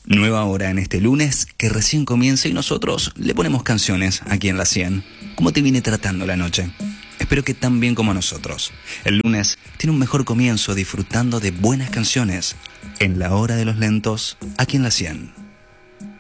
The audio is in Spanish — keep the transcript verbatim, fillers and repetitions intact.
Nueva hora en este lunes que recién comienza y nosotros le ponemos canciones aquí en la cien. ¿Cómo te viene tratando la noche? Espero que tan bien como a nosotros. El lunes tiene un mejor comienzo disfrutando de buenas canciones en la hora de los lentos aquí en la cien.